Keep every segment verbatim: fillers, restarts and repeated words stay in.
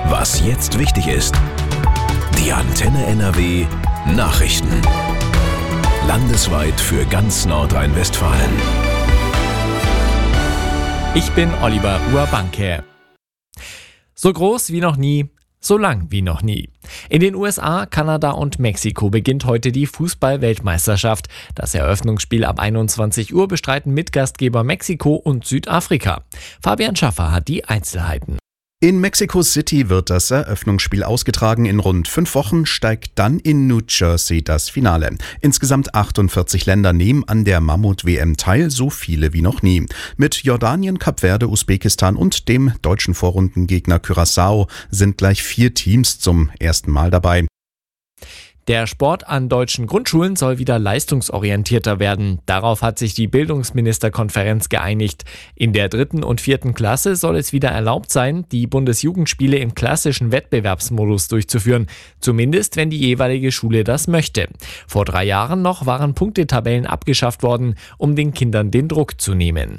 Was jetzt wichtig ist. Die Antenne N R W Nachrichten. Landesweit für ganz Nordrhein-Westfalen. Ich bin Oliver Uhrbanke. So groß wie noch nie, so lang wie noch nie. In den U S A, Kanada und Mexiko beginnt heute die Fußball-Weltmeisterschaft. Das Eröffnungsspiel ab einundzwanzig Uhr bestreiten Mitgastgeber Mexiko und Südafrika. Fabian Schaffer hat die Einzelheiten. In Mexico City wird das Eröffnungsspiel ausgetragen. In rund fünf Wochen steigt dann in New Jersey das Finale. Insgesamt achtundvierzig Länder nehmen an der Mammut-W M teil, so viele wie noch nie. Mit Jordanien, Kap Verde, Usbekistan und dem deutschen Vorrundengegner Curaçao sind gleich vier Teams zum ersten Mal dabei. Der Sport an deutschen Grundschulen soll wieder leistungsorientierter werden. Darauf hat sich die Bildungsministerkonferenz geeinigt. In der dritten und vierten Klasse soll es wieder erlaubt sein, die Bundesjugendspiele im klassischen Wettbewerbsmodus durchzuführen. Zumindest, wenn die jeweilige Schule das möchte. Vor drei Jahren noch waren Punktetabellen abgeschafft worden, um den Kindern den Druck zu nehmen.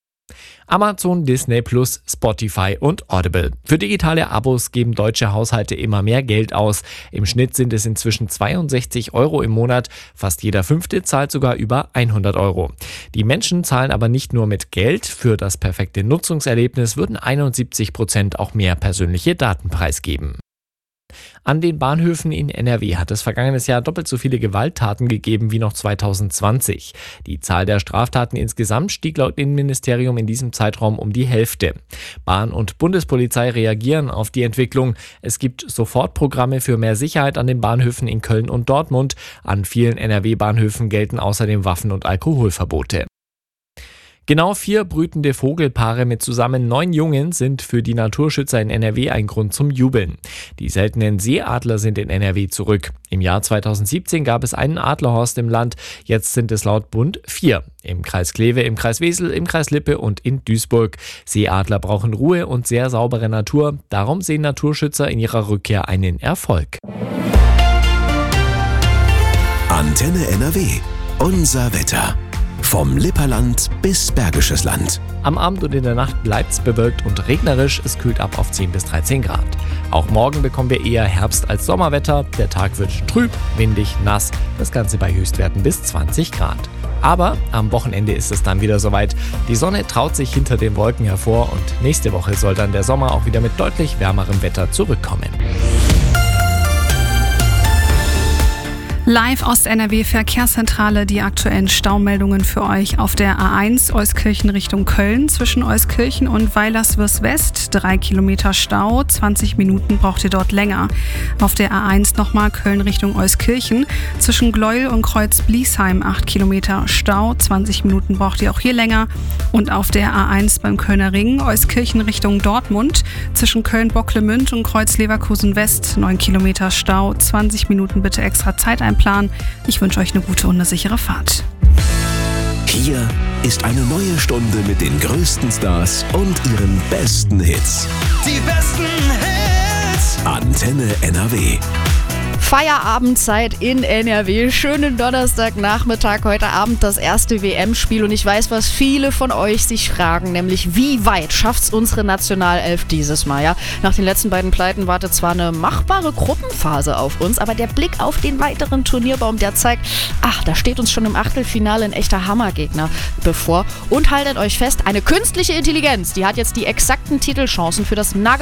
Amazon, Disney Plus, Spotify und Audible. Für digitale Abos geben deutsche Haushalte immer mehr Geld aus. Im Schnitt sind es inzwischen zweiundsechzig Euro im Monat. Fast jeder Fünfte zahlt sogar über hundert Euro. Die Menschen zahlen aber nicht nur mit Geld. Für das perfekte Nutzungserlebnis würden einundsiebzig Prozent auch mehr persönliche Daten preisgeben. An den Bahnhöfen in N R W hat es vergangenes Jahr doppelt so viele Gewalttaten gegeben wie noch zweitausendzwanzig. Die Zahl der Straftaten insgesamt stieg laut Innenministerium in diesem Zeitraum um die Hälfte. Bahn- und Bundespolizei reagieren auf die Entwicklung. Es gibt Sofortprogramme für mehr Sicherheit an den Bahnhöfen in Köln und Dortmund. An vielen N R W-Bahnhöfen gelten außerdem Waffen- und Alkoholverbote. Genau vier brütende Vogelpaare mit zusammen neun Jungen sind für die Naturschützer in N R W ein Grund zum Jubeln. Die seltenen Seeadler sind in N R W zurück. Im Jahr zweitausendsiebzehn gab es einen Adlerhorst im Land, jetzt sind es laut Bund vier. Im Kreis Kleve, im Kreis Wesel, im Kreis Lippe und in Duisburg. Seeadler brauchen Ruhe und sehr saubere Natur. Darum sehen Naturschützer in ihrer Rückkehr einen Erfolg. Antenne N R W. Unser Wetter. Vom Lipperland bis Bergisches Land. Am Abend und in der Nacht bleibt es bewölkt und regnerisch. Es kühlt ab auf zehn bis dreizehn Grad. Auch morgen bekommen wir eher Herbst- als Sommerwetter. Der Tag wird trüb, windig, nass. Das Ganze bei Höchstwerten bis zwanzig Grad. Aber am Wochenende ist es dann wieder soweit. Die Sonne traut sich hinter den Wolken hervor und nächste Woche soll dann der Sommer auch wieder mit deutlich wärmerem Wetter zurückkommen. Live aus der N R W-Verkehrszentrale die aktuellen Staumeldungen für euch auf der A eins Euskirchen Richtung Köln zwischen Euskirchen und Weilerswils West. Drei Kilometer Stau, zwanzig Minuten braucht ihr dort länger. Auf der A eins nochmal Köln Richtung Euskirchen zwischen Gleuel und Kreuz-Bliesheim acht Kilometer Stau, zwanzig Minuten braucht ihr auch hier länger. Und auf der A eins beim Kölner Ring Euskirchen Richtung Dortmund zwischen Köln-Bocklemünd und Kreuz-Leverkusen West neun Kilometer Stau, zwanzig Minuten bitte extra Zeit einplanen. Plan. Ich wünsche euch eine gute und eine sichere Fahrt. Hier ist eine neue Stunde mit den größten Stars und ihren besten Hits. Die besten Hits. Antenne N R W. Feierabendzeit in N R W. Schönen Donnerstagnachmittag, heute Abend das erste W M-Spiel und ich weiß, was viele von euch sich fragen, nämlich wie weit schafft's unsere Nationalelf dieses Mal? Ja? Nach den letzten beiden Pleiten wartet zwar eine machbare Gruppenphase auf uns, aber der Blick auf den weiteren Turnierbaum, der zeigt, ach, da steht uns schon im Achtelfinale ein echter Hammergegner bevor. Und haltet euch fest, eine künstliche Intelligenz, die hat jetzt die exakten Titelchancen für das Nugget